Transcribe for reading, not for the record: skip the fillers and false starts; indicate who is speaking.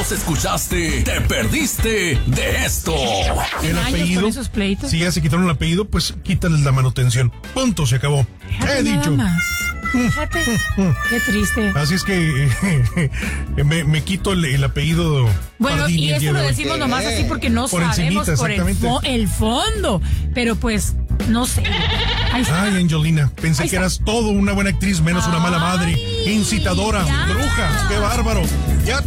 Speaker 1: los escuchaste, te perdiste de esto.
Speaker 2: El apellido,
Speaker 3: con esos pleitos.
Speaker 2: si ya se quitaron el apellido, pues quítales la manutención. Punto, se acabó.
Speaker 3: Fíjate
Speaker 2: He
Speaker 3: nada
Speaker 2: dicho.
Speaker 3: más. Fíjate, qué triste.
Speaker 2: Así es que me quito el apellido.
Speaker 3: Bueno,
Speaker 2: Pardini
Speaker 3: y
Speaker 2: el
Speaker 3: eso
Speaker 2: día
Speaker 3: lo
Speaker 2: de hoy.
Speaker 3: decimos nomás así porque no
Speaker 2: Por
Speaker 3: sabemos
Speaker 2: encimita,
Speaker 3: por
Speaker 2: exactamente.
Speaker 3: el fondo. Pero pues, no sé. Ahí está.
Speaker 2: Ay, Angelina, pensé
Speaker 3: Ahí
Speaker 2: que
Speaker 3: está.
Speaker 2: eras todo una buena actriz, menos una mala madre,
Speaker 3: Ay,
Speaker 2: incitadora,
Speaker 3: ya.
Speaker 2: bruja, qué bárbaro. Ya